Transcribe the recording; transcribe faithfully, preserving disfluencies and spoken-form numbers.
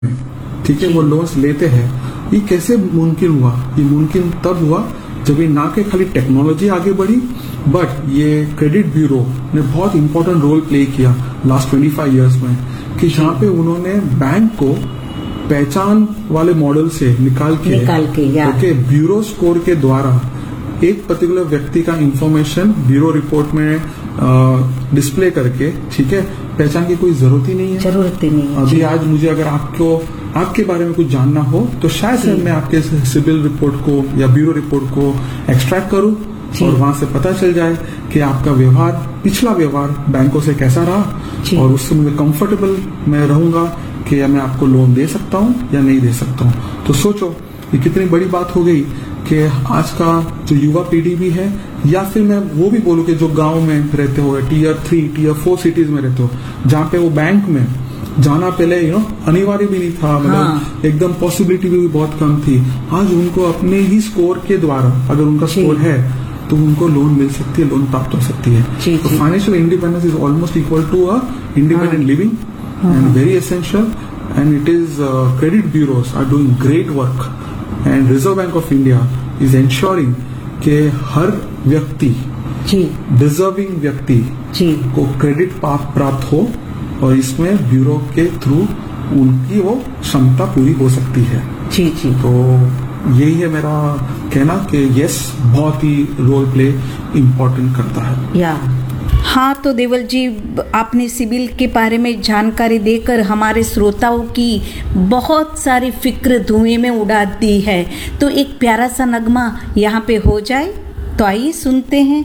ठीक है, वो लोन्स लेते हैं। ये कैसे मुमकिन हुआ? ये मुमकिन तब हुआ जब ये ना के खाली टेक्नोलॉजी आगे बढ़ी, बट ये क्रेडिट ब्यूरो ने बहुत इंपॉर्टेंट रोल प्ले किया लास्ट पच्चीस इयर्स में, कि जहाँ पे उन्होंने बैंक को पहचान वाले मॉडल से निकाल के, निकाल के ओके, ब्यूरो स्कोर के द्वारा एक पर्टिकुलर व्यक्ति का इंफॉर्मेशन ब्यूरो रिपोर्ट में डिस्प्ले करके, ठीक है, पहचान की कोई जरूरत ही नहीं है। जरूरत ही नहीं है। अभी आज मुझे अगर आपको आपके बारे में कुछ जानना हो तो शायद मैं आपके सिविल रिपोर्ट को या ब्यूरो रिपोर्ट को एक्सट्रैक्ट करूं और वहां से पता चल जाए कि आपका व्यवहार, पिछला व्यवहार बैंकों से कैसा रहा, और उससे मुझे कंफर्टेबल मैं रहूंगा कि मैं आपको लोन दे सकता हूं या नहीं दे सकता हूं। तो सोचो ये कितनी बड़ी बात हो गई कि आज का जो युवा पीढ़ी भी है, या फिर मैं वो भी बोलूं कि जो गांव में रहते हो, tier three tier four cities में रहते हो, जहाँ पे वो बैंक में जाना पहले यू नो अनिवार्य भी नहीं था, मतलब हाँ। एकदम पॉसिबिलिटी भी बहुत कम थी। आज उनको अपने ही स्कोर के द्वारा, अगर उनका स्कोर है तो उनको लोन मिल सकती है, लोन प्राप्त हो सकती है। तो financial independence is almost equal to a independent living and very essential, and it is credit bureaus are doing great work, and reserve bank of India is ensuring कि हर व्यक्ति, डिजर्विंग व्यक्ति को क्रेडिट प्राप्त हो, और इसमें ब्यूरो के through उनकी वो क्षमता पूरी हो सकती है। जी जी। तो यही है मेरा कहना कि यस, बहुत ही रोल प्ले इम्पोर्टेंट करता है। या हाँ, तो देवल जी, आपने सिविल के बारे में जानकारी देकर हमारे श्रोताओं की बहुत सारी फिक्र धुएं में उड़ा दी है। तो एक प्यारा सा नगमा यहाँ पे हो जाए, तो आइए सुनते हैं।